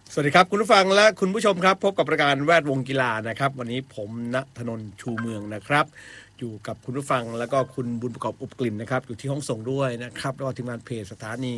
สวัสดีครับคุณผู้ฟังและคุณผู้ชมครับพบกับรายการแวดวงกีฬานะครับวันนี้ผมณธนนท์ชูเมืองนะครับอยู่กับคุณผู้ฟังแล้วก็คุณบุญประกอบอุปกลิ่นนะครับอยู่ที่ห้องส่งด้วยนะครับแล้วก็ทีมงานเพจสถานี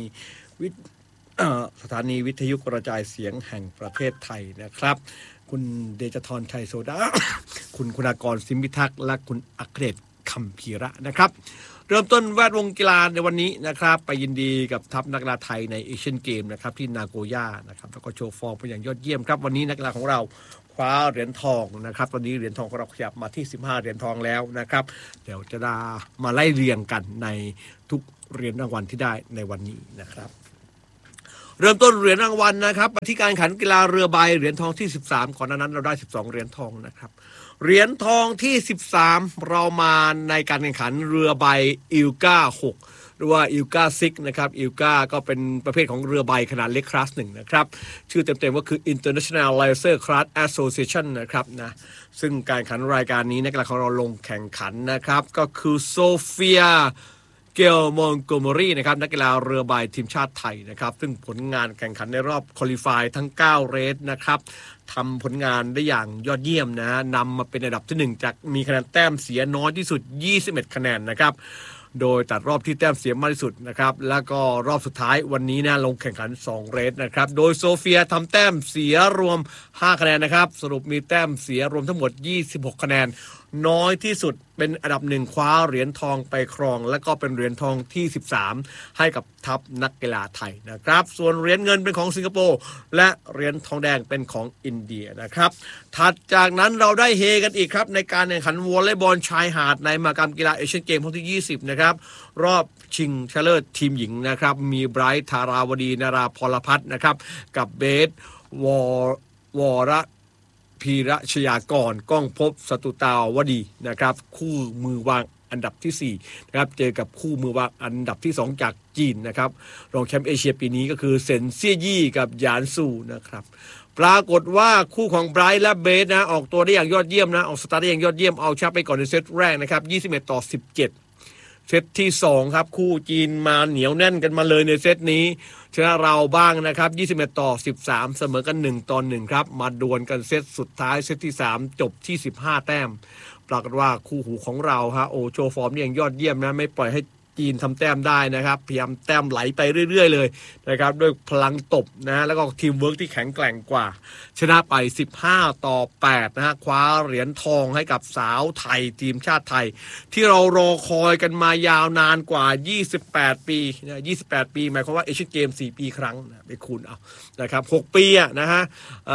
วิทยุกระจายเสียงแห่งประเทศไทยนะครับคุณเดชธรชัยโซดา คุณคุณากรสิมพิทักษ์และคุณอัครเดชคำพีระนะครับเริ่มต้นแวดวงกีฬาในวันนี้นะครับไปยินดีกับทัพนักกีฬาไทยในเอเชียนเกมนะครับที่นาโกย่านะครับแล้วก็โชว์ฟอร์มเป็นอย่างยอดเยี่ยมครับวันนี้นักกีฬาของเราคว้าเหรียญทองนะครับตอนนี้เหรียญทองของเราขยับมาที่15เหรียญทองแล้วนะครับเดี๋ยวจะมาไล่เรียงกันในทุกเหรียญรางวัลที่ได้ในวันนี้นะครับเริ่มต้นเหรียญรางวัลนะครับที่การแข่งขันกีฬาเรือใบเหรียญทองที่13ก่อนหน้านั้นเราได้12เหรียญทองนะครับเหรียญทองที่13เรามาในการแข่งขันเรือใบอิลกา6หรือว่าอิลกา6นะครับอิลกาก็เป็นประเภทของเรือใบขนาดเล็กคลาส1นะครับชื่อเต็มๆก็คือ International Laser Class Association นะครับนะซึ่งการแข่งขันรายการนี้นักกีฬาของเราลงแข่งขันนะครับก็คือโซเฟียเกลมอนโกเมอรี่นะครับนักกีฬาเรือใบทีมชาติไทยนะครับซึ่งผลงานแข่งขันในรอบควอลิฟายทั้ง9เรสนะครับทำผลงานได้อย่างยอดเยี่ยมนะนำมาเป็นอันดับที่1จากมีคะแนนแต้มเสียน้อยที่สุด21คะแนนนะครับโดยตัดรอบที่แต้มเสียมากที่สุดนะครับแล้วก็รอบสุดท้ายวันนี้นะลงแข่งขัน2เรสนะครับโดยโซเฟียทำแต้มเสียรวม5คะแนนนะครับสรุปมีแต้มเสียรวมทั้งหมด26คะแนนน้อยที่สุดเป็นอันดับ1คว้าเหรียญทองไปครองและก็เป็นเหรียญทองที่13ให้กับทัพนักกีฬาไทยนะครับส่วนเหรียญเงินเป็นของสิงคโปร์และเหรียญทองแดงเป็นของอินเดียนะครับถัดจากนั้นเราได้เฮกันอีกครับในการแข่งขันวอลเลย์บอลชายหาดในมหกรรมกีฬาเอเชียนเกมครั้งที่20นะครับรอบชิงชนะเลิศทีมหญิงนะครับมีไบรท์ธาราวดีนาราพลพัฒน์นะครับกับเบสวรพีระชยากรก้องภพสตุตาวดีนะครับคู่มือวางอันดับที่4นะครับเจอกับคู่มือวางอันดับที่2จากจีนนะครับรองแชมป์เอเชียปีนี้ก็คือเซนเซี่ยยี่กับหยานซูนะครับปรากฏว่าคู่ของไบรท์และเบสนะออกตัวได้อย่างยอดเยี่ยมนะออกสตาร์ทได้อย่างยอดเยี่ยมเอาชนะไปก่อนในเซตแรกนะครับ21-17เซตที่2ครับคู่จีนมาเหนียวแน่นกันมาเลยในเซตนี้ชนะเราบ้างนะครับ21-13เสมอกัน1-1ครับมาดวลกันเซตสุดท้ายเซตที่3จบที่15แต้มปรากฏว่าคู่หูของเราฮะโอโชว์ฟอร์มอย่างยอดเยี่ยมนะไม่ปล่อยให้จีนทำแต้มได้นะครับพยายามแต้มไหลไปเรื่อยๆเลยนะครับด้วยพลังตบนะแล้วก็ทีมเวิร์กที่แข็งแกร่งกว่าชนะไป15-8นะฮะคว้าเหรียญทองให้กับสาวไทยทีมชาติไทยที่เรารอคอยกันมายาวนานกว่า28ปีนะ28ปีหมายความว่าเอเชียนเกม4ปีครั้งนะไปคูณเอานะครับ6ปีอ่ะนะฮะ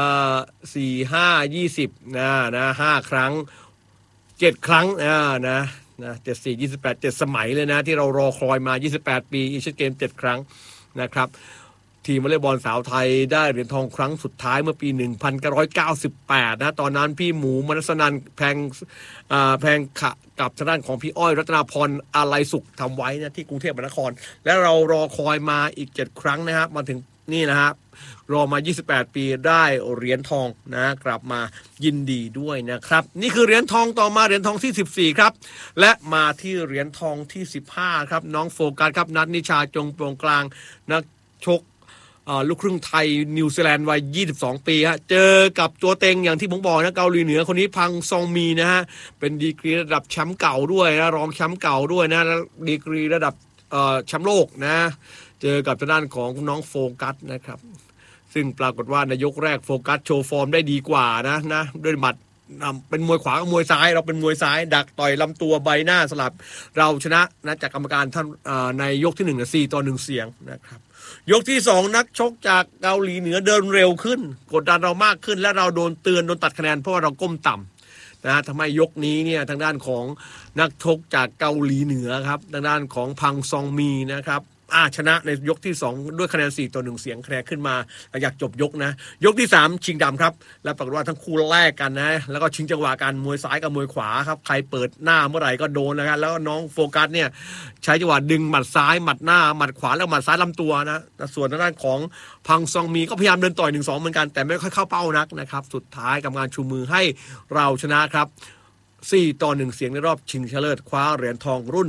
4 5 20นะ5ครั้ง7ครั้งนะ74 28 7สมัยเลยนะที่เรารอคอยมา28ปีเอเชียนเกม7ครั้งนะครับทีมวอลเลย์บอลสาวไทยได้เหรียญทองครั้งสุดท้ายเมื่อปี1998นะตอนนั้นพี่หมูมนัสนันแพงขะกับทางด้านของพี่อ้อยรัตนาพรอาลัยสุขทำไว้นะที่กรุงเทพมหานครและเรารอคอยมาอีก7ครั้งนะครับมาถึงนี่นะครับรอมา28ปีได้เหรียญทองนะกลับมายินดีด้วยนะครับนี่คือเหรียญทองต่อมาเหรียญทองที่14ครับและมาที่เหรียญทองที่15ครับน้องโฟกัสครับนัทนิชาจงโปร่งกลางนักชกลูกครึ่งไทยนิวซีแลนด์วัย22ปีฮะเจอกับตัวเต็งอย่างที่ผมบอกนะเกาหลีเหนือคนนี้พังซองมีนะฮะเป็นดีกรีระดับแชมป์เก่าด้วยนะรองแชมป์เก่าด้วยนะดีกรีระดับแชมป์โลกนะเจอกับทางด้านของน้องโฟกัสนะครับซึ่งปรากฏว่าในยกแรกโฟกัสโชว์ฟอร์มได้ดีกว่านะด้วยหมัดเป็นมวยขวากับมวยซ้ายเราเป็นมวยซ้ายดักต่อยลำตัวใบหน้าสลับเราชนะนะจากกรรมการท่านในยกที่4-1เสียงนะครับยกที่2นักชกจากเกาหลีเหนือเดินเร็วขึ้นกดดันเรามากขึ้นและเราโดนเตือนโดนตัดคะแนนเพราะว่าเราก้มต่ำนะทำให้ยกนี้เนี่ยทางด้านของนักชกจากเกาหลีเหนือครับทางด้านของพังซองมีนะครับชนะในยกที่2ด้วยคะแนน4-1เสียงคะแนนขึ้นมาอยากจบยกนะยกที่3ชิงดำครับและปรากฏว่าทั้งคู่แลกกันนะแล้วก็ชิงจังหวะกันมวยซ้ายกับมวยขวาครับใครเปิดหน้าเมื่อไหร่ก็โดนนะครับแล้วน้องโฟกัสเนี่ยใช้จังหวะดึงหมัดซ้ายหมัดหน้าหมัดขวาแล้วหมัดซ้ายลำตัวนะส่วนทางด้านของพังซองมีก็พยายามเดินต่อย1-2เหมือนกันแต่ไม่ค่อยเข้าเป้านักนะครับสุดท้ายกรรมการชูมือให้เราชนะครับ 4-1 เสียงในรอบชิงชนะเลิศคว้าเหรียญทองรุ่น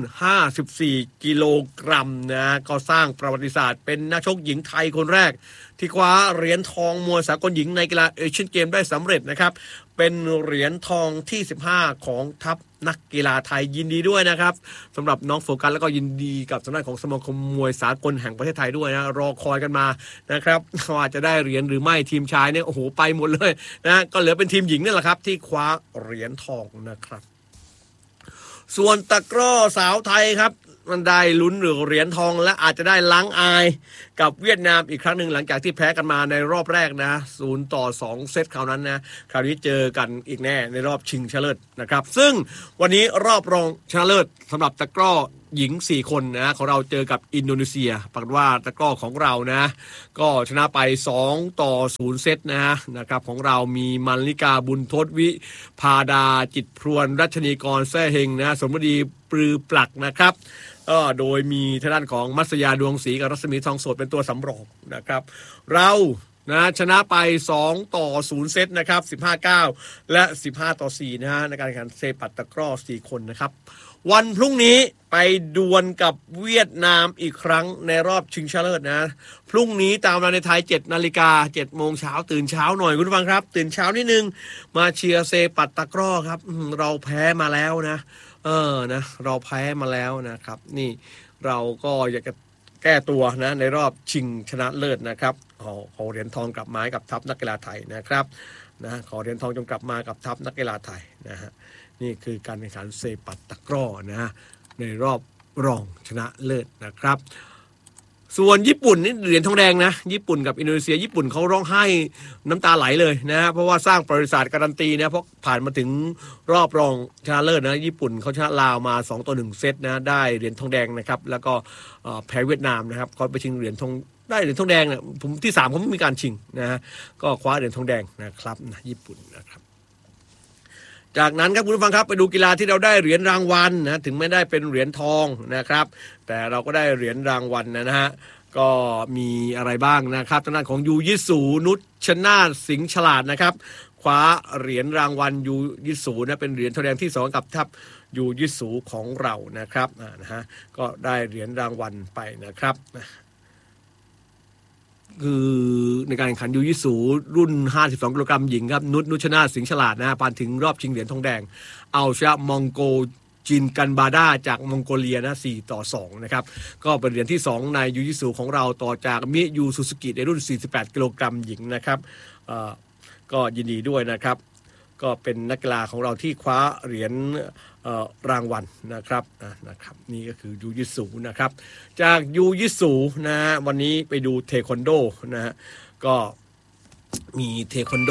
54กิโลกรัมนะก็สร้างประวัติศาสตร์เป็นนักชกหญิงไทยคนแรกที่คว้าเหรียญทองมวยสากลหญิงในกีฬาเอเชียนเกมได้สำเร็จนะครับเป็นเหรียญทองที่15ของทัพนักกีฬาไทยยินดีด้วยนะครับสำหรับน้องโฟกัสแล้วก็ยินดีกับทางด้านของสมาคมมวยสากลแห่งประเทศไทยด้วยนะรอคอยกันมานะครับว่าจะได้เหรียญหรือไม่ทีมชายเนี่ยโอ้โหไปหมดเลยนะก็เหลือเป็นทีมหญิงนี่แหละครับที่คว้าเหรียญทองนะครับส่วนตะกร้อสาวไทยครับมันได้ลุ้นเหรียญทองและอาจจะได้ล้างอายกับเวียดนามอีกครั้งหนึ่งหลังจากที่แพ้กันมาในรอบแรกนะ0-2 เซตคราวนั้นนะคราวนี้เจอกันอีกแน่ในรอบชิงชนะเลิศนะครับซึ่งวันนี้รอบรองชนะเลิศสำหรับตะกร้อหญิง4คนนะของเราเจอกับอินโดนีเซียปรากฏว่าตะกร้อของเรานะก็ชนะไป2-0 เซตนะครับของเรามีมัลลิกาบุญทศวิพาดาจิตพรวนรัชนีกรแซ่เฮงนะสมฤดีปรือปลักนะครับโดยมีทางด้านของมัสยาดวงศรีกับรัศมีทองโสดเป็นตัวสำรองนะครับเรานะชนะไป2-0 เซตนะครับ15-9และ15-4นะฮะในการแข่งขันเซปัตตะกร้อ4คนนะครับวันพรุ่งนี้ไปดวลกับเวียดนามอีกครั้งในรอบชิงชนะเลิศนะพรุ่งนี้ตามเวลาในไทย 7 นาฬิกา 7 โมงเช้าตื่นเช้าหน่อยคุณผู้ฟังครับตื่นเช้านิดนึงมาเชียร์เซปัตตะกร้อครับเราแพ้มาแล้วนะนะเราแพ้มาแล้วนะครับนี่เราก็อยากจะแก้ตัวนะในรอบชิงชนะเลิศนะครับขอเหรียญทองกลับมากับทัพนักกีฬาไทยนะครับนะขอเหรียญทองจงกลับมากับทัพนักกีฬาไทยนะฮะนี่คือการแข่งขันเซปัตตะกร้อนะในรอบรองชนะเลิศนะครับส่วนญี่ปุ่นนี่เหรียญทองแดงนะญี่ปุ่นกับอินโดนีเซียญี่ปุ่นเขาร้องไห้น้ำตาไหลเลยนะเพราะว่าสร้างประวัติศาสตร์การันตีนะเพราะผ่านมาถึงรอบรองชนะเลิศนะญี่ปุ่นเขาชนะลาวมา2-1 เซตนะได้เหรียญทองแดงนะครับแล้วก็แพ้เวียดนามนะครับเขาไปชิงเหรียญทองได้เหรียญทองแดงเนี่ยผมที่3เขาไม่มีการชิงนะฮะก็คว้าเหรียญทองแดงนะครับนะญี่ปุ่นนะครับจากนั้นครับคุณผู้ฟังครับไปดูกีฬาที่เราได้เหรียญรางวัลนะถึงไม่ได้เป็นเหรียญทองนะครับแต่เราก็ได้เหรียญรางวัลนะฮะก็มีอะไรบ้างนะครับทางด้านของยูยิสูนุชนาถสิงห์ฉลาดนะครับคว้าเหรียญรางวัลยูยิสูนะเป็นเหรียญทองแดงที่2กับทัพยูยิสูของเรานะครับนะฮะก็ได้เหรียญรางวัลไปนะครับคือในการแข่งขันยูยิสูรุ่น52กิโลกรัมหญิงครับนุชนาถสิงห์ฉลาดนะผ่านถึงรอบชิงเหรียญทองแดงเอาชนะมองโกจินกันบาดาจากมองโกเลียนะ4-2นะครับก็เป็นเหรียญที่2ในยูยิสูของเราต่อจากมิยูซูซูกิในรุ่น48กิโลกรัมหญิงนะครับก็ยินดีด้วยนะครับก็เป็นนักกีฬาของเราที่คว้าเหรียญรางวัลนะครับนี่ก็คือยูยิสูนะครับจากยูยิสูนะวันนี้ไปดูเทควันโดนะฮะก็มีเทควันโด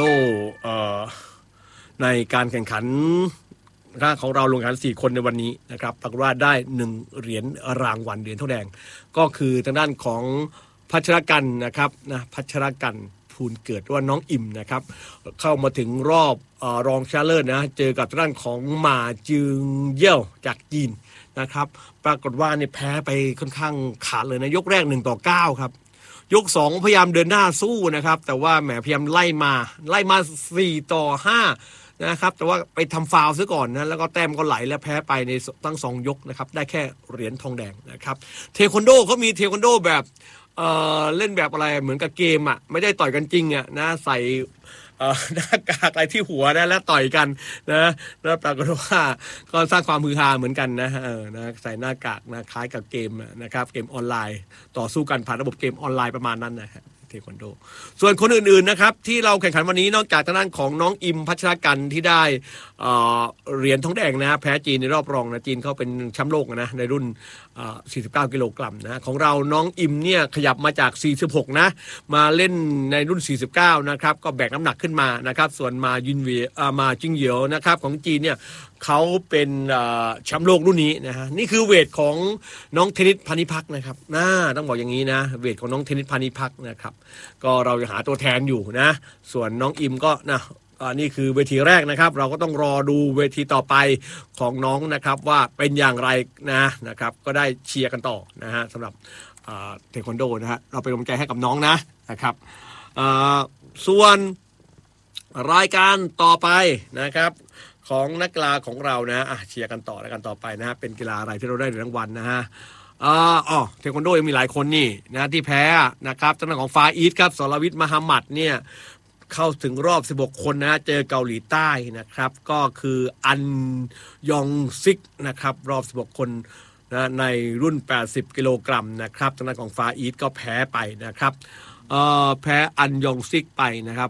ในการแข่งขันของเราลงแข่งขัน4คนในวันนี้นะครับปรากฏว่าได้1เหรียญรางวัลเหรียญทองแดงก็คือทางด้านของพัชรกันนะครับนะพัชรกันภูลเกิดว่าน้องอิ่มนะครับเข้ามาถึงรอบรองชนะเลิศนะเจอกับทางด้านของหมาจึงเย่ยวจากจีนนะครับปรากฏว่าเนี่ยแพ้ไปค่อนข้างขาดเลยนะยกแรก1-9ครับยก2พยายามเดินหน้าสู้นะครับแต่ว่าแหมพยายามไล่มา4-5นะครับแต่ว่าไปทำฟาวล์ซะก่อนนะแล้วก็แต้มก็ไหลและแพ้ไปในทั้ง2ยกนะครับได้แค่เหรียญทองแดงนะครับเทควันโดเขามีเทควันโดแบบเล่นแบบอะไรเหมือนกับเกมอ่ะไม่ได้ต่อยกันจริงอ่ะนะใส่หน้ากากอะไรที่หัวนะแล้วต่อยกันนะแล้วปรากฏว่าก็สร้างความฮือฮาเหมือนกันนะนะใส่หน้ากากนะคล้ายกับเกมนะครับเกมออนไลน์ต่อสู้กันผ่านระบบเกมออนไลน์ประมาณนั้นนะฮะเทควันโดส่วนคนอื่นๆนะครับที่เราแข่งขันวันนี้นอกจากทางด้านของน้องอิมพัชรกันที่ได้เหรียญทองแดงนะแพ้จีนในรอบรองนะจีนเขาเป็นแชมป์โลกนะในรุ่น49กิโลกรัมนะของเราน้องอิมเนี่ยขยับมาจาก46นะมาเล่นในรุ่น49นะครับก็แบกน้ำหนักขึ้นมานะครับส่วนมาจิงเหยียวนะครับของจีนเนี่ยเขาเป็นแชมป์โลกรุ่นนี้นะฮะนี่คือเวทของน้องเทนนิสพานิพักนะครับต้องบอกอย่างนี้นะเวทของน้องเทนนิสพานิพักนะครับก็เราจะหาตัวแทนอยู่นะส่วนน้องอิมก็นะนี่คือเวทีแรกนะครับเราก็ต้องรอดูเวทีต่อไปของน้องนะครับว่าเป็นอย่างไรนะครับก็ได้เชียร์กันต่อนะฮะสำหรับเทควันโดนะฮะเราเป็นกำลังใจให้กับน้องนะครับส่วนรายการต่อไปนะครับของนักกีฬาของเรานะเชียร์กันต่อแล้วกันต่อไปนะฮะเป็นกีฬาอะไรที่เราได้เหรียญรางวัลนะฮะเทควันโดยังมีหลายคนนี่นะที่แพ้นะครับทางด้านของฟาอีสครับสรวิทย์มหามัดเนี่ยเข้าถึงรอบ16คนนะเจอเกาหลีใต้นะครับก็คืออันยองซิกนะครับรอบ16คนนะในรุ่น80กิโลกรัมนะครับทางด้านของฟาอีสก็แพ้ไปนะครับแพ้อันยองซิกไปนะครับ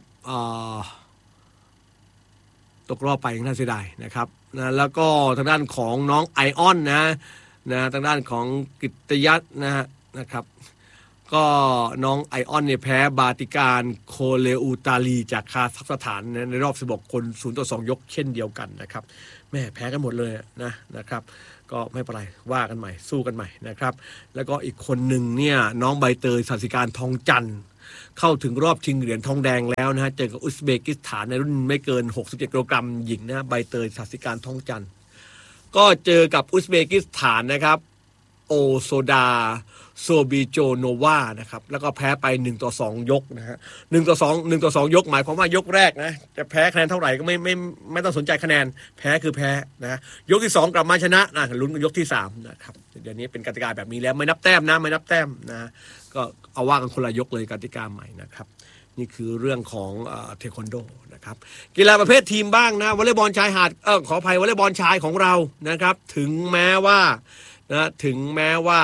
ตกรอบไปน่าเสียดายนะครับนะแล้วก็ทางด้านของน้องไอออนนะทางด้านของกิตยัตนะครับก็น้องไอออนเนี่ยแพ้บาติการโคเลอูตาลีจากคาซัคสถานในรอบ16คน0-2ยกเช่นเดียวกันนะครับแม่แพ้กันหมดเลยนะครับก็ไม่เป็นไรว่ากันใหม่สู้กันใหม่นะครับแล้วก็อีกคนหนึ่งเนี่ยน้องใบเตยสัสิการทองจันทร์เข้าถึงรอบชิงเหรียญทองแดงแล้วนะฮะเจอกับอุซเบกิสถานในรุ่นไม่เกิน67กิโลกรัมหญิงนะใบเตยสัสิการทองจันทร์ก็เจอกับอุซเบกิสถานนะครับโอโซดาโซบิโจโนวานะครับแล้วก็แพ้ไป1-2ยกนะฮะ1-2ยกหมายความว่ายกแรกนะจะแพ้คะแนนเท่าไหร่ก็ไม่ต้องสนใจคะแนนแพ้คือแพ้นะยกที่2กลับมาชนะลุ้นยกที่3นะครับเดี๋ยวนี้เป็นกติกาแบบนี้แล้วไม่นับแต้มนะก็เอาว่ากันคนละยกเลยกติกาใหม่นะครับนี่คือเรื่องของเทควันโดนะครับกีฬาประเภททีมบ้างนะวอลเลย์บอลชายหาดขออภัยวอลเลย์บอลชายของเรานะครับถึงแม้ว่า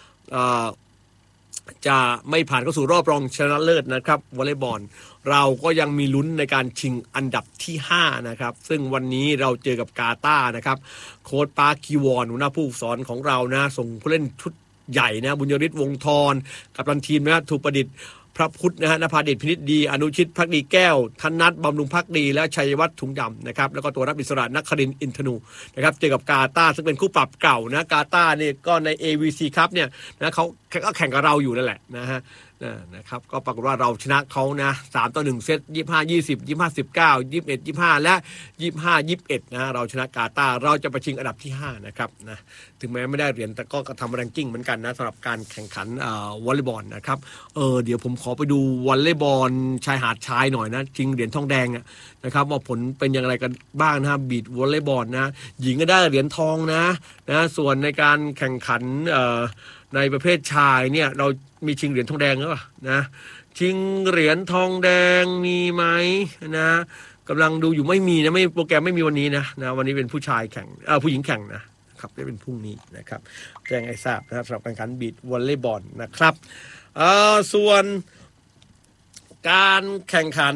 จะไม่ผ่านเข้าสู่รอบรองชนะเลิศนะครับวอลเลย์บอลเราก็ยังมีลุ้นในการชิงอันดับที่5นะครับซึ่งวันนี้เราเจอกับกาตาร์นะครับโค้ชปาร์คคีวอนหัวหน้าผู้ฝึกสอนของเรานะส่งผู้เล่นชุดใหญ่นะบุญยริศวงศ์ธรกัปตันทีมนะถูกประดิษฐ์พระพุทธนะฮะนภาเดชพินิจดีอนุชิตพักดีแก้วธนัทบำรุงพักดีและชัยวัฒน์ถุงดำนะครับแล้วก็ตัวรับอิสระนักครินทร์อินทนูนะครับเจอกับกาตาร์ซึ่งเป็นคู่ปรับเก่านะกาตาร์นี่ก็ใน AVC ครับเนี่ยนะเขาก็แข่งกับเราอยู่นั่นแหละนะครับก็ปรากฏว่าเราชนะเขานะ3-1เซต25-20 25-19 21-25และ25-21นะเราชนะกาตาร์เราจะไปชิงอันดับที่5นะครับนะถึงแม้ไม่ได้เหรียญแต่ก็ทำแรงกิ้งเหมือนกันนะสำหรับการแข่งขันวอลเลย์บอลนะครับเดี๋ยวผมขอไปดูวอลเลย์บอลชายหาดชายหน่อยนะชิงเหรียญทองแดงนะครับว่าผลเป็นอย่างไรกันบ้างนะบีดวอลเลย์บอลนะหญิงก็ได้เหรียญทองนะส่วนในการแข่งขันในประเภทชายเนี่ยเรามีชิงเหรียญทองแดงหรือเปล่านะชิงเหรียญทองแดงมีไหมนะกำลังดูอยู่ไม่มีนะไม่โปรแกรมไม่มีวันนี้นะวันนี้เป็นผู้ชายแข่งผู้หญิงแข่งนะครับจะเป็นพรุ่งนี้นะครับแจ้งให้ทราบนะครับสำหรับการแข่งขันบีดวอลเลย์บอลนะครับส่วนการแข่งขัน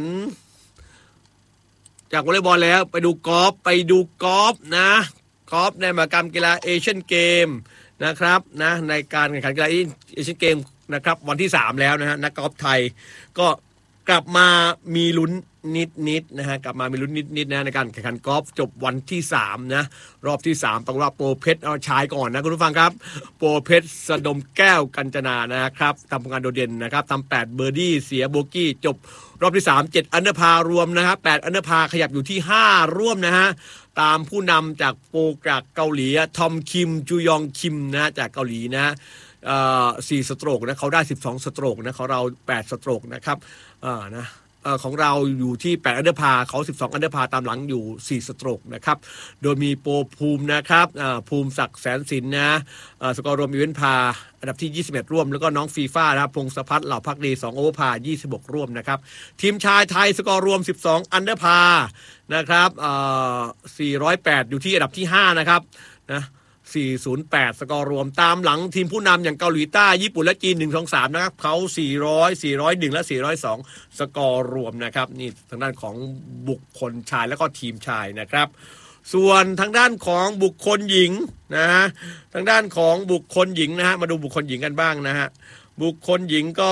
จากวอลเลย์บอลแล้วไปดูกอล์ฟนะกอล์ฟในมหกรรมกีฬาเอเชียนเกมนะครับนะในการแข่งขันกีฬาเอเชียนเกมนะครับวันที่3แล้วนะฮะนักกอล์ฟไทยก็กลับมามีลุ้นนิดนะฮะกลับมามีลุ้นนิดนะในการแข่งขันกอล์ฟจบวันที่3นะรอบที่3ปรากฏว่าโปรเพชรเอาชายก่อนนะคุณผู้ฟังครับโปรเพชรสะดมแก้วกัญจนานะครับทำผลงานโดดเด่นนะครับทำ8เบอร์ดี้เสียโบกี้จบรอบที่3 7อันเดอร์พารวมนะครับ8อันเดอร์พาขยับอยู่ที่5ร่วมนะฮะตามผู้นำจากโปรจากเกาหลีทอมคิมจูยองคิมนะจากเกาหลีนะ4สโตรกนะเขาได้12สโตรกนะของเรา8สโตรกนะครับของเราอยู่ที่8อันเดอร์พาเขา12อันเดอร์พาตามหลังอยู่4สโตรกนะครับโดยมีโปรภูมินะครับภูมิศักดิ์แสนสินนะสกอร์รวมอีเวนต์พาอันดับที่21ร่วมแล้วก็น้องฟีฟ่านะครับพงศพัฒน์เหล่าพักดี2โอเวอร์พา26ร่วมนะครับทีมชายไทยสกอร์รวม12อันเดอร์พานะครับ408อยู่ที่อันดับที่5นะครับนะ408สกอร์รวมตามหลังทีมผู้นำอย่างเกาหลีใต้ญี่ปุ่นและจีน1 2 3นะครับเขา400 401และ402สกอร์รวมนะครับนี่ทางด้านของบุคคลชายแล้วก็ทีมชายนะครับส่วนทางด้านของบุคคลหญิงนะฮะทางด้านของบุคคลหญิงนะฮะมาดูบุคคลหญิงกันบ้างนะฮะบุคคลหญิงก็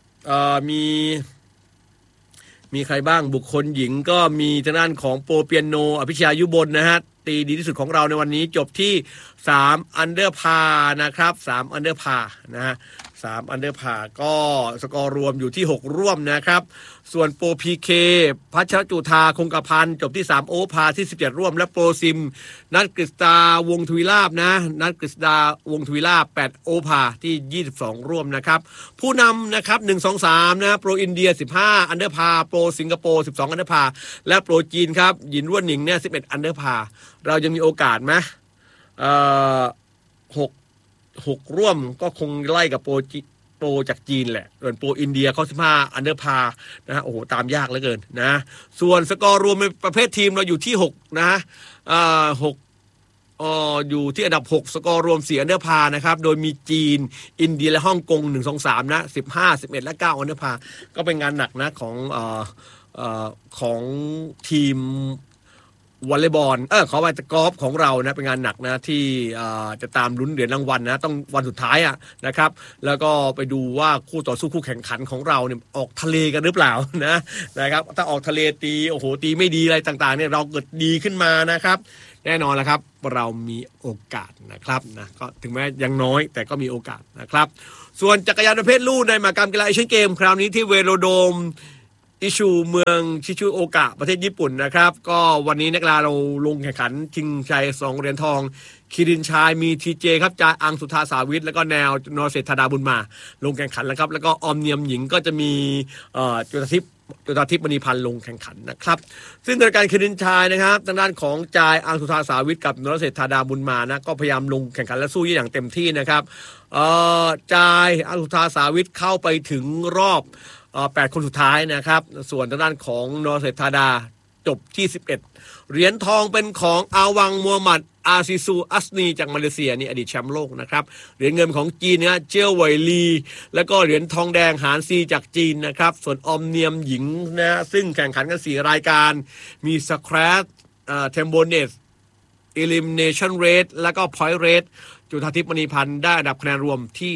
มีใครบ้างบุคคลหญิงก็มีทางด้านของโปรเปียโนอภิชายุบลนะฮะตีดีที่สุดของเราในวันนี้จบที่3อันเดอร์พานะครับ3อันเดอร์พานะฮะ 13อันเดอร์พาก็สกอร์รวมอยู่ที่6ร่วมนะครับส่วนโปรพีเคพัชรจุธาคงกระพันจบที่3โอพาที่17ร่วมและโปรซิมนัทกฤษดาวงทวีลาภนะนัทกฤษดาวงทวีลาภ8โอพาที่22ร่วมนะครับผู้นำนะครับ1 2 3นะโปรอินเดีย15อันเดอร์พาโปรสิงคโปร์12อันเดอร์พาและโปรจีนครับหยินร่วนหนิงเนี่ย11อันเดอร์พาเรายังมีโอกาสไหม6ร่วมก็คงไล่กับโปรจากจีนแหละส่วนโปรอินเดียเขา15อันเดอร์พานะฮะโอ้โหตามยากเหลือเกินนะส่วนสกอร์รวมในประเภททีมเราอยู่ที่6นะ6อยู่ที่อันดับ6สกอร์รวม4อันเดอร์พานะครับโดยมีจีนอินเดียและฮ่องกง1 2 3นะ15 11และ9อันเดอร์พาก็เป็นงานหนักนะของทีมวอลเลย์บอลขอไปกอล์ฟของเรานะเป็นงานหนักนะที่จะตามลุ้นเหรียญรางวัลนะต้องวันสุดท้ายนะครับแล้วก็ไปดูว่าคู่ต่อสู้คู่แข่งขันของเราเนี่ยออกทะเลกันหรือเปล่านะครับถ้าออกทะเลตีโอ้โหตีไม่ดีอะไรต่างๆเนี่ยเราเกิดดีขึ้นมานะครับแน่นอนแล้วครับเรามีโอกาสนะครับนะก็ถึงแม้ยังน้อยแต่ก็มีโอกาสนะครับส่วนจักรยานประเภทลู่ในมหกรรมกีฬาเอเชียนเกมคราวนี้ที่เวโรโดมอิชูเมืองชิชูโอกะประเทศญี่ปุ่นนะครับก็วันนี้นักกีฬาเราลงแข่งขันชิงชัย2เหรียญทองคิรินชายมีทีเจครับจาอังสุธาสาวิทแล้วก็แนวนรเศรษฐาดาบุญมาลงแข่งขันแล้วครับแล้วก็ออมเนียมหญิงก็จะมีจุฑาทิพย์มณีพันธ์ลงแข่งขันนะครับซึ่งในการคิรินชายนะครับทางด้านของจายอังสุธาสาวิทกับนรเศรษฐาดาบุญมานะก็พยายามลงแข่งขันและสู้อย่างเต็มที่นะครับจายอังสุธาสาวิทเข้าไปถึงรอบ8คนสุดท้ายนะครับส่วนทางด้านของนรเศรษฐาดาจบที่11เหรียญทองเป็นของอาวังมูฮัมหมัดอาซิซูอัสนีจากมาเลเซียนี่อดีตแชมป์โลกนะครับเหรียญเงินของจีนนะเจียวไวลีแล้วก็เหรียญทองแดงหานซีจากจีนนะครับส่วนออมเนียมหญิงนะซึ่งแข่งขันกัน4รายการมีสแครชเทมโบเนสelimination rate แล้วก็ point rate จุฑาทิพย์มณีพันธ์ได้อันดับคะแนนรวมที่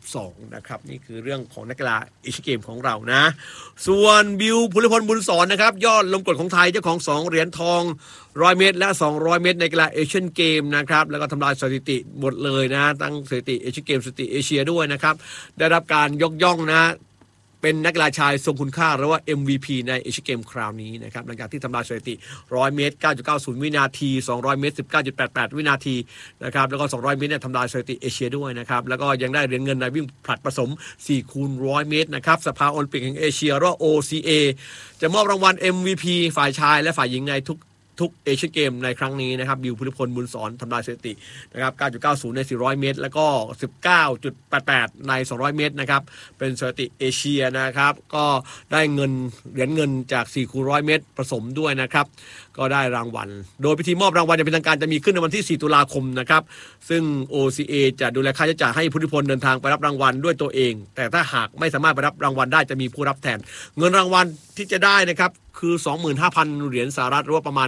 12นะครับนี่คือเรื่องของนักกีฬาเอเชียนเกมของเรานะส่วนบิวภูริพลบุญสอนนะครับยอดลมกดของไทยเจ้าของ2เหรียญทอง100เมตรและ200เมตรในกีฬาเอเชียนเกมนะครับแล้วก็ทำลายสถิติหมดเลยนะตั้งสถิติเอเชียนเกมสถิติเอเชียด้วยนะครับได้รับการยกย่องนะเป็นนักกีฬาชายทรงคุณค่าหรือว่า MVP ในเอเชียนเกมคราวนี้นะครับหลังจากที่ทำลายสถิติ100เมตร 9.90 วินาที200เมตร 19.88 วินาทีนะครับแล้วก็200เมตรเนี่ยทำลายสถิติเอเชียด้วยนะครับแล้วก็ยังได้เหรียญเงินในวิ่งผลัดผสม4x100 เมตรนะครับสภาโอลิมปิกแห่งเอเชียหรือว่า OCA จะมอบรางวัล MVP ฝ่ายชายและฝ่ายหญิงในทุกเอเชียนเกมในครั้งนี้นะครับบิวภูริพลบุญสอนทำลายสถิตินะครับ 9.90 ใน400เมตรแล้วก็ 19.88 ใน200เมตรนะครับเป็นสถิติเอเชียนะครับก็ได้เหรียญเงินจาก 4x100 เมตรผสมด้วยนะครับก็ได้รางวัลโดยพิธีมอบรางวัลอย่างเป็นทางการจะมีขึ้นในวันที่4ตุลาคมนะครับซึ่ง OCA จะดูแลค่าใช้จ่ายให้ภูริพลเดินทางไปรับรางวัลด้วยตัวเองแต่ถ้าหากไม่สามารถไปรับรางวัลได้จะมีผู้รับแทนเงินรางวัลที่จะได้นะครับคือ 25,000 เหรียญสหรัฐหรือว่าประมาณ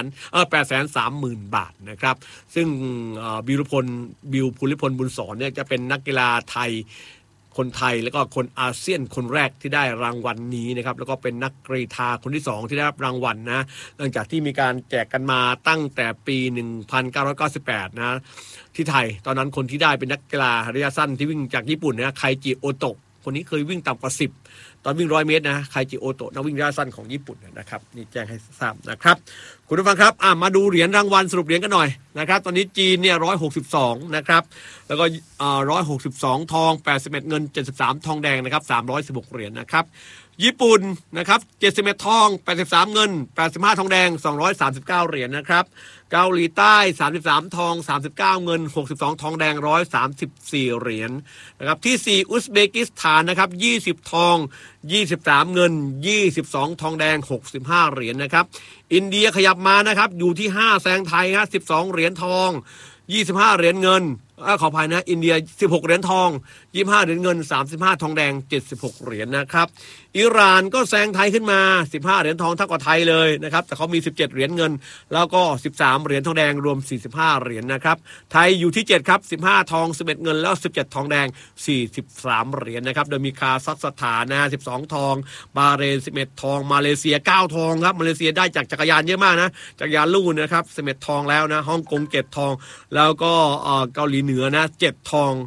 830,000 บาทนะครับซึ่งบิวภูริพลบุญสอนเนี่ยจะเป็นนักกีฬาไทยคนไทยแล้วก็คนอาเซียนคนแรกที่ได้รางวัลนี้นะครับแล้วก็เป็นนักกรีฑาคนที่2ที่ได้รับรางวัลนะหลังจากที่มีการแจกกันมาตั้งแต่ปี 1998 นะที่ไทยตอนนั้นคนที่ได้เป็นนักกีฬาระยะสั้นที่วิ่งจากญี่ปุ่นนะไคจิโอโตะคนนี้เคยวิ่งต่ำกว่า10ตอนวิ่ง100เมตรนะไคจิโอโตะนักวิ่งระยะสั้นของญี่ปุ่นนะครับนี่แจ้งให้ทราบนะครับคุณผู้ฟังครับมาดูเหรียญรางวัลสรุปเหรียญกันหน่อยนะครับตอนนี้จีนเนี่ย162นะครับแล้วก็162ทอง81เงิน73ทองแดงนะครับ316เหรียญนะครับญี่ปุ่นนะครับ71ทอง83เงิน85ทองแดง239เหรียญนะครับเกาหลีใต้33ทอง39เงิน62ทองแดง134เหรียญนะครับที่4อุซเบกิสถานนะครับ20ทอง23เงิน22ทองแดง65เหรียญนะครับอินเดียขยับมานะครับอยู่ที่5แซงไทยครับ12เหรียญทอง25เหรียญเงินขออภัยนะอินเดีย16เหรียญทอง25เหรียญเงิน35ทองแดง76เหรียญนะครับอิหร่านก็แซงไทยขึ้นมา15เหรียญทองเท่ากับไทยเลยนะครับแต่เขามี17เหรียญเงินแล้วก็13เหรียญทองแดงรวม45เหรียญนะครับไทยอยู่ที่7ครับ15ทอง11เงินแล้ว17ทองแดง43เหรียญนะครับโดยมีคาซัคสถานนะ12ทองบาเรน11ทองมาเลเซีย9ทองครับมาเลเซียได้จากจักรยานเยอะมากนะจักรยานลู่นะครับ11ทองแล้วนะฮ่องกง7ทองแล้วก็เกาหลีเหนือนะ7ทอง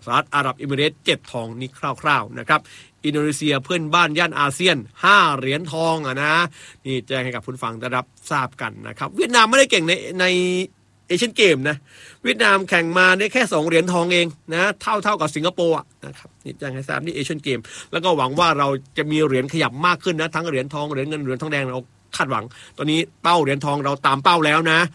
สหรัฐอาหรับเอมิเรตส์7ทองนี่คร่าวๆนะครับอินโดนีเซียเพื่อนบ้านย่านอาเซียน5เหรียญทองนะนี่แจ้งให้กับผู้ฟังได้รับทราบกันนะครับเวียดนามไม่ได้เก่งในเอเชียนเกมนะเวียดนามแข่งมาได้แค่2เหรียญทองเองนะเท่ากับสิงคโปร์นะครับนี่แจ้งให้ทราบนี่เอเชียนเกมแล้วก็หวังว่าเราจะมีเหรียญขยับมากขึ้นนะทั้งเหรียญทองเหรียญเงินเหรียญทองแดงเราคาดหวังตอนนี้เป้าเหรียญทองเราตามเป้าแล้วนะ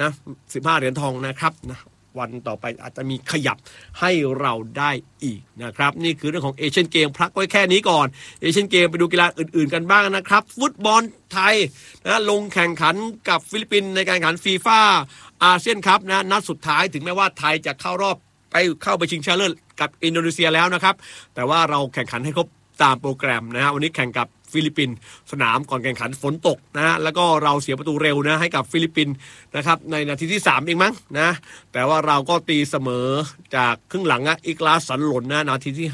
15เหรียญทองนะครับนะวันต่อไปอาจจะมีขยับให้เราได้อีกนะครับนี่คือเรื่องของเอเชียนเกมพักไว้แค่นี้ก่อนเอเชียนเกมไปดูกีฬาอื่นๆกันบ้างนะครับฟุตบอลไทยนะลงแข่งขันกับฟิลิปปินส์ในการแข่งขันฟีฟ่าอาเซียนคัพนะนัดสุดท้ายถึงแม้ว่าไทยจะเข้าไปชิงชนะเลิศกับอินโดนีเซียแล้วนะครับแต่ว่าเราแข่งขันให้ครบตามโปรแกรมนะฮะวันนี้แข่งกับฟิลิปปินส์สนามก่อนแข่งขันฝนตกนะฮะแล้วก็เราเสียประตูเร็วนะให้กับฟิลิปปินส์นะครับในนาทีที่3เองมั้งนะแต่ว่าเราก็ตีเสมอจากครึ่งหลังอิกลาสันหล่นนะนาทีที่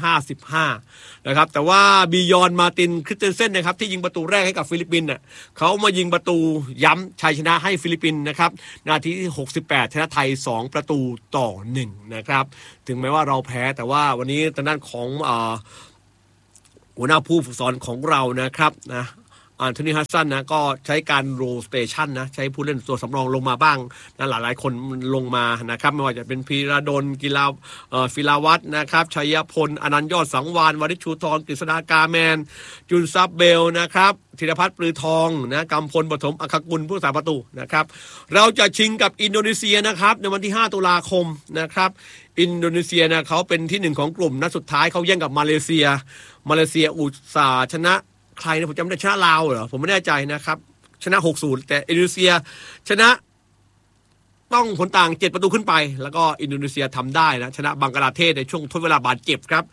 55นะครับแต่ว่าบิยอนมาตินคริสเตนเซนนะครับที่ยิงประตูแรกให้กับฟิลิปปินส์เขามายิงประตูย้ำชัยชนะให้ฟิลิปปินส์นะครับนาทีที่68ชนะไทย2ประตูต่อ1นะครับถึงแม้ว่าเราแพ้แต่ว่าวันนี้ทางด้านของหัวหน้าผู้ฝึกสอนของเรานะครับนะอันโทนีฮัสซันนะก็ใช้การโรสเตชันนะใช้ผู้เล่นตัวสำรองลงมาบ้างนะหลายๆคนลงมานะครับไม่ว่าจะเป็นพีระดลกีฬาฟิลาวัฒน์นะครับชัยพลอนันต์ยอดสังวานวริชชูทองกฤษฎากาแมนจุนซับเบลนะครับธีรพัฒน์ปลือทองนะกำพลปฐมอัครกุลผู้รักษาประตูนะครับเราจะชิงกับอินโดนีเซียนะครับในวันที่5ตุลาคมนะครับอินโดนีเซียนะเขาเป็นที่1ของกลุ่มนัดสุดท้ายเขาแย่งกับมาเลเซียอุตสาห์ชนะใครนะผมจำไม่ได้ชนะลาวเหรอผมไม่แน่ใจนะครับชนะ 6-0 แต่อินโดนีเซียชนะต้องผลต่าง7ประตูขึ้นไปแล้วก็อินโดนีเซียทำได้นะชนะบังกลาเทศในช่วงทดเวลาบาดเจ็บครับ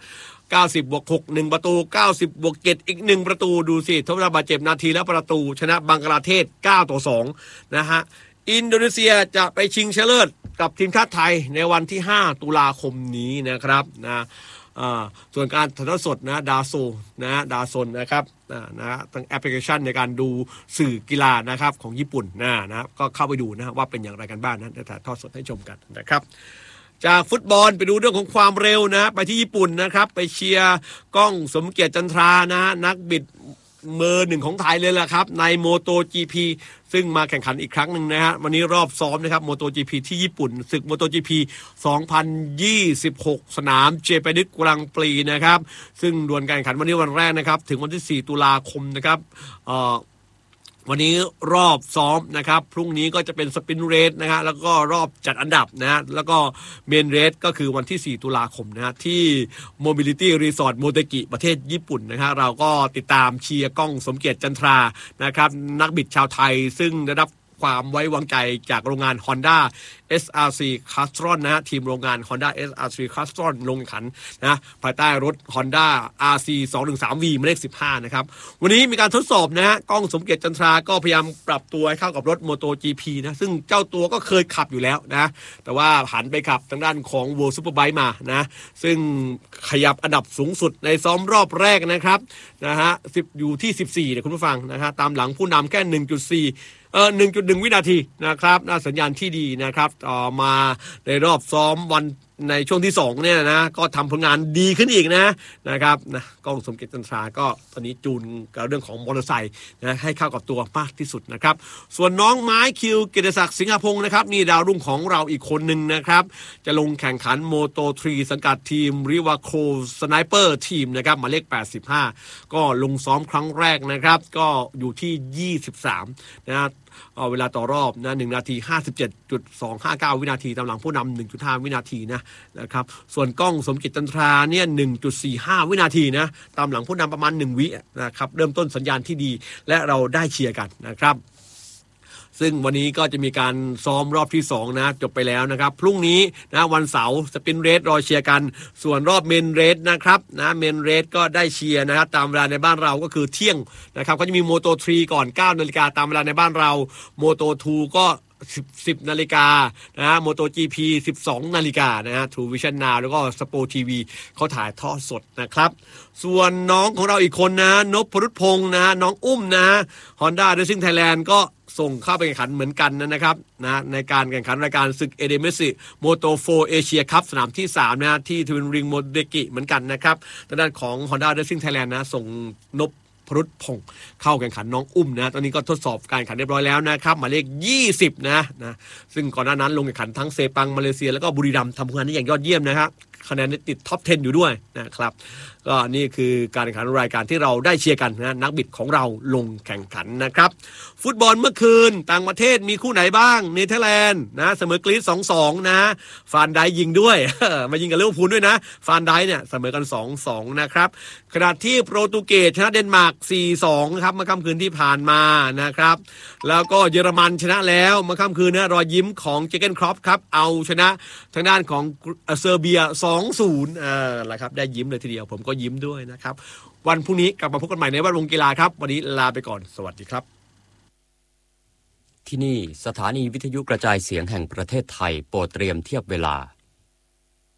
90+6 1ประตู90+7อีก1ประตูดูสิทดเวลาบาดเจ็บนาทีแล้วประตูชนะบังกลาเทศ9-2นะฮะอินโดนีเซียจะไปชิงชนะเลิศกับทีมชาติไทยในวันที่5ตุลาคมนี้นะครับนะส่วนการถ่ายทอดสดนะดาโซนนะครับทั้งแอปพลิเคชันในการดูสื่อกีฬานะครับของญี่ปุ่นนะก็เข้าไปดูนะว่าเป็นอย่างไรกันบ้างนะถ่ายทอดสดให้ชมกันนะครับจากฟุตบอลไปดูเรื่องของความเร็วนะไปที่ญี่ปุ่นนะครับไปเชียร์ก้องสมเกียรติจันทรานะนักบิดมือ1ของไทยเลยล่ะครับในโมโต GP ซึ่งมาแข่งขันอีกครั้งหนึ่งนะฮะวันนี้รอบซ้อมนะครับโมโต GP ที่ญี่ปุ่นศึกโมโต GP 2026 สนามเจแปนิสกรังปรีนะครับซึ่งดวลการแข่งขันวันนี้วันแรกนะครับถึงวันที่4ตุลาคมนะครับวันนี้รอบซ้อมนะครับพรุ่งนี้ก็จะเป็นสปินเรสนะฮะแล้วก็รอบจัดอันดับนะฮะแล้วก็เมนเรสก็คือวันที่4ตุลาคมนะฮะที่ Mobility Resort โมเตกิประเทศญี่ปุ่นนะฮะเราก็ติดตามเชียร์ก้องสมเกียรติจันทรานะครับนักบิดชาวไทยซึ่งได้รับความไว้วางใจจากโรงงาน Honda SRC Castron นะฮะทีมโรงงาน Honda SRC Castron ลงแข่งขันนะภายใต้รถ Honda RC 213V หมายเลข15นะครับวันนี้มีการทดสอบนะฮะก้องสมเกียรติจันทราก็พยายามปรับตัวให้เข้ากับรถ Moto GP นะซึ่งเจ้าตัวก็เคยขับอยู่แล้วนะแต่ว่าหันไปขับทางด้านของ World Superbike มานะซึ่งขยับอันดับสูงสุดในซ้อมรอบแรกนะครับนะฮะอยู่ที่14เนี่ยคุณผู้ฟังนะฮะตามหลังผู้นำแค่ 1.1 วินาทีนะครับน่าสัญญาณที่ดีนะครับต่อมาในรอบซ้อมวันในช่วงที่2เนี่ยนะก็ทำผลงานดีขึ้นอีกนะครับก้องสมเกียรติจันทราก็ตอนนี้จูนกับเรื่องของมอเตอร์ไซค์นะให้เข้ากับตัวมากที่สุดนะครับส่วนน้องไม้คิวเกียรติศักดิ์สิงหพงศ์นะครับนี่ดาวรุ่งของเราอีกคนหนึ่งนะครับจะลงแข่งขันโมโต3สังกัดทีมริวาโคสไนเปอร์ทีมนะครับหมายเลข85ก็ลงซ้อมครั้งแรกนะครับก็อยู่ที่23นะเวลาต่อรอบนะ1นาที 57.259 วินาทีตามหลังผู้นำ 1.5 วินาทีนะครับส่วนก้องสมเกียรติจันทราเนี่ย 1.45 วินาทีนะตามหลังผู้นำประมาณ1วินะครับเริ่มต้นสัญญาณที่ดีและเราได้เชียร์กันนะครับซึ่งวันนี้ก็จะมีการซ้อมรอบที่2นะจบไปแล้วนะครับพรุ่งนี้นะวันเสาร์สปินเรสรอเชียร์กันส่วนรอบเมนเรสนะครับเมนเรสก็ได้เชียร์นะครับตามเวลาในบ้านเราก็คือเที่ยงนะครับก็จะมีโมโต3ก่อน 9 นาฬิกาตามเวลาในบ้านเราโมโต2ก็ 10 นาฬิกานะฮะ MotoGP 12 นาฬิกานะฮะ True Vision Now แล้วก็ Sport TV เขาถ่ายทอดสดนะครับส่วนน้องของเราอีกคนนะนพรุษพงษ์นะน้องอุ้มนะ Honda Racing Thailand ก็ส่งเข้าไปแข่งขันเหมือนกันนะครับนะในการแข่งขันรายการศึกเอเดเมสิโมโตโฟเอเชียคัพสนามที่3นะที่ทวินริงโมเดกิเหมือนกันนะครับทางด้านของ Honda Racing Thailand นะส่งนพพรุษพงษ์เข้าแข่งขันน้องอุ้มนะตอนนี้ก็ทดสอบการแข่งขันเรียบร้อยแล้วนะครับหมายเลข20นะซึ่งก่อนหน้านั้นลงแข่งขันทั้งเซปังมาเลเซียแล้วก็บุรีรัมย์ทำผลงานได้อย่างยอดเยี่ยมนะครับคะแนนติดท็อป 10 อยู่ด้วยนะครับก็นี่คือการแข่งขันรายการที่เราได้เชียร์กันนะนักบิดของเราลงแข่งขันนะครับฟุตบอลเมื่อคืนต่างประเทศมีคู่ไหนบ้างเนเธอร์แลนด์นะเสมอกรีซ 2-2 นะฟานไดยิงด้วย มายิงกับลิเวอร์พูลด้วยนะฟานไดเนี่ยเสมอกัน 2-2 นะครับขณะที่โปรตุเกสชนะเดนมาร์ก 4-2 ครับเมื่อค่ำคืนที่ผ่านมานะครับแล้วก็เยอรมันชนะแล้วเมื่อค่ำคืนนะรอยยิ้มของเจเกนครอปครับเอาชนะทางด้านของเซอร์เบีย 2-0 ละครับได้ยิ้มเลยทีเดียวผมก็ยิ้มด้วยนะครับวันพรุ่งนี้กลับมาพบกันใหม่ในแวดวงกีฬาครับวันนี้ลาไปก่อนสวัสดีครับที่นี่สถานีวิทยุกระจายเสียงแห่งประเทศไทยโปรดเตรียมเทียบเวลา